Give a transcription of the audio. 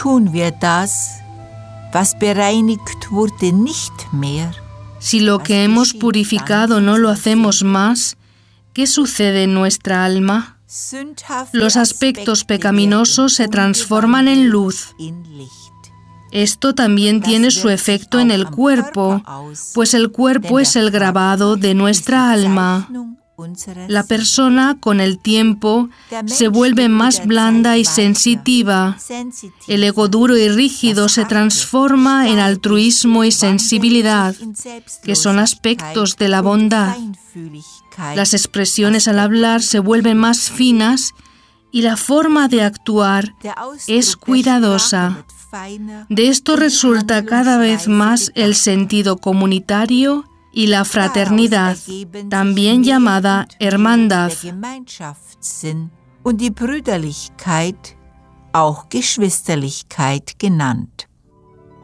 tun wir das, was bereinigt wurde, nicht mehr? Si lo que hemos purificado no lo hacemos más, ¿qué sucede en nuestra alma? Los aspectos pecaminosos se transforman en luz. Esto también tiene su efecto en el cuerpo, pues el cuerpo es el grabado de nuestra alma. La persona, con el tiempo, se vuelve más blanda y sensitiva. El ego duro y rígido se transforma en altruismo y sensibilidad, que son aspectos de la bondad. Las expresiones al hablar se vuelven más finas y la forma de actuar es cuidadosa. De esto resulta cada vez más el sentido comunitario y la fraternidad, también llamada hermandad. Und die Brüderlichkeit, auch Geschwisterlichkeit genannt.